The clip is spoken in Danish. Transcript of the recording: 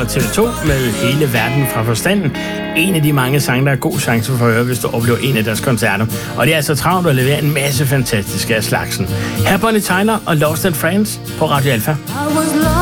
TV2 med Hele Verden fra Forstanden. En af de mange sange, der er god chance for at høre, hvis du oplever en af deres koncerter. Og det er altså travlt at levere en masse fantastiske af slagsen. Her Bonnie Tyler og Lost in France på Radio Alpha.